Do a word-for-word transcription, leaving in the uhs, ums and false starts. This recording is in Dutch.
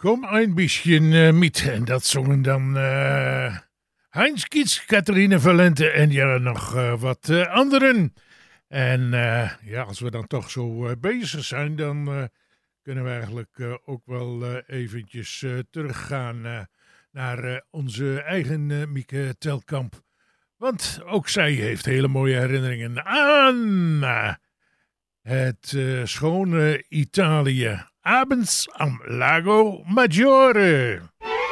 Kom een beetje uh, met. En dat zongen dan uh, Heinz Kiets, Catharine Valente en ja, nog uh, wat uh, anderen. En uh, ja, als we dan toch zo uh, bezig zijn, dan uh, kunnen we eigenlijk uh, ook wel uh, eventjes uh, teruggaan uh, naar uh, onze eigen uh, Mieke Telkamp. Want ook zij heeft hele mooie herinneringen aan uh, het uh, schone Italië. Abends am Lago Maggiore.